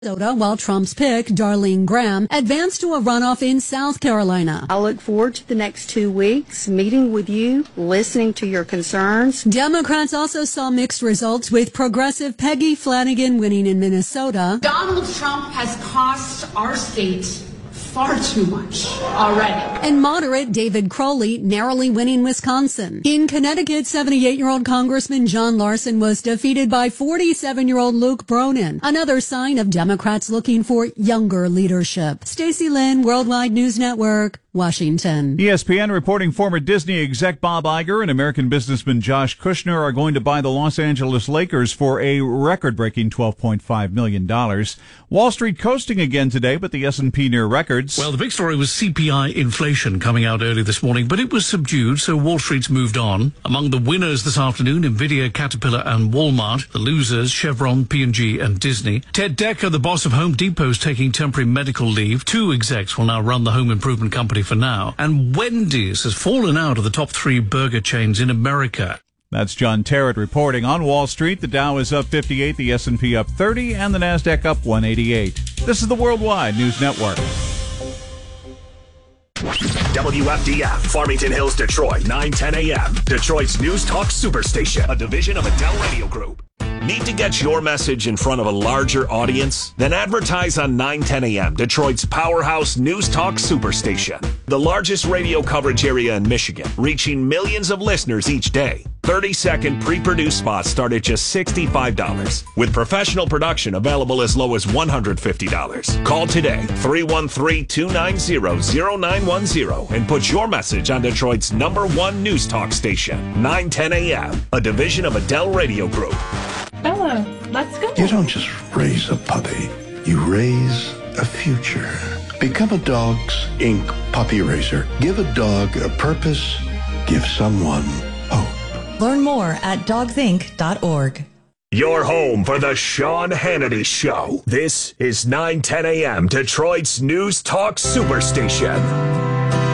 While Trump's pick, Darlene Graham, advanced to a runoff in South Carolina. I look forward to the next 2 weeks, meeting with you, listening to your concerns. Democrats also saw mixed results, with progressive Peggy Flanagan winning in Minnesota. Donald Trump has cost our state far too much already. And moderate David Crowley narrowly winning Wisconsin. In Connecticut, 78-year-old Congressman John Larson was defeated by 47-year-old Luke Bronin, another sign of Democrats looking for younger leadership. Stacey Lynn, Worldwide News Network, Washington. ESPN reporting former Disney exec Bob Iger and American businessman Josh Kushner are going to buy the Los Angeles Lakers for a record-breaking $12.5 million. Wall Street coasting again today, but the S&P near records. Well, the big story was CPI inflation coming out early this morning, but it was subdued, so Wall Street's moved on. Among the winners this afternoon, Nvidia, Caterpillar and Walmart. The losers, Chevron, P&G and Disney. Ted Decker, the boss of Home Depot, is taking temporary medical leave. 2 execs will now run the home improvement company for now. And Wendy's has fallen out of the top 3 burger chains in America. That's John Terrett reporting. On Wall Street, the Dow is up 58, the S&P up 30, and the Nasdaq up 188. This is the Worldwide News Network. WFDF, Farmington Hills, Detroit, 9:10 a.m. Detroit's News Talk Superstation, a division of Adele Radio Group. Need to get your message in front of a larger audience? Then advertise on 9:10 a.m., Detroit's powerhouse News Talk Superstation. The largest radio coverage area in Michigan, reaching millions of listeners each day. 30-second pre-produced spots start at just $65, with professional production available as low as $150. Call today, 313-290-0910, and put your message on Detroit's #1 News Talk station, 9:10 a.m., a division of Adele Radio Group. Bella, let's go. You don't just raise a puppy. You raise a future. Become a Dogs Inc. puppy raiser. Give a dog a purpose. Give someone hope. Learn more at dogsinc.org. Your home for the Sean Hannity Show. This is 9:10 a.m. Detroit's News Talk Superstation.